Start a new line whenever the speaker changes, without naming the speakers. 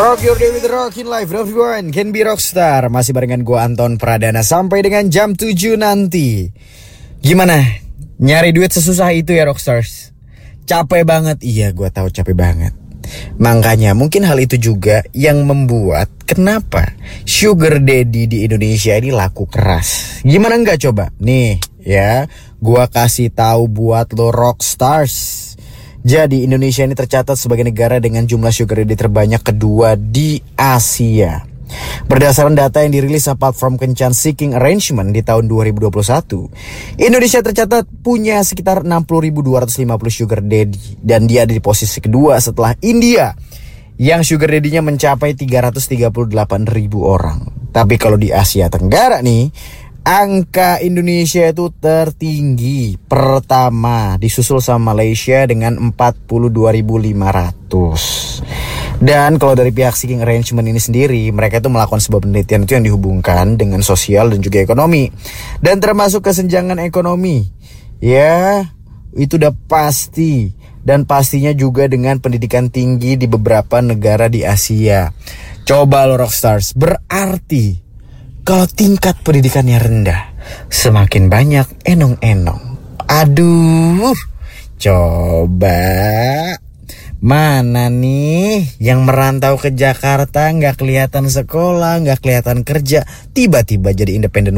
Rock your day with Rockin' Life, everyone can be rockstar. Masih barengan gue Anton Pradana sampai dengan jam 7 nanti. Gimana? Nyari duit sesusah itu ya rockstars? Capek banget, iya gue tahu capek banget. Makanya mungkin hal itu juga yang membuat kenapa sugar daddy di Indonesia ini laku keras. Gimana enggak coba? Nih ya, gue kasih tahu buat lo rockstars. Jadi Indonesia ini tercatat sebagai negara dengan jumlah sugar daddy terbanyak kedua di Asia. Berdasarkan data yang dirilis platform Kencan Seeking Arrangement di tahun 2021, Indonesia tercatat punya sekitar 60.250 sugar daddy. Dan dia ada di posisi kedua setelah India yang sugar daddy-nya mencapai 338.000 orang. Tapi kalau di Asia Tenggara nih, angka Indonesia itu tertinggi. Pertama disusul sama Malaysia dengan 42.500. Dan kalau dari pihak Seeking Arrangement ini sendiri, mereka itu melakukan sebuah penelitian itu yang dihubungkan dengan sosial dan juga ekonomi. Dan termasuk kesenjangan ekonomi. Ya, itu udah pasti. Dan pastinya juga dengan pendidikan tinggi di beberapa negara di Asia. Coba lo rockstars, berarti kalau tingkat pendidikannya rendah, semakin banyak enong-enong. Aduh, coba mana nih yang merantau ke Jakarta, gak kelihatan sekolah, gak kelihatan kerja, tiba-tiba jadi independen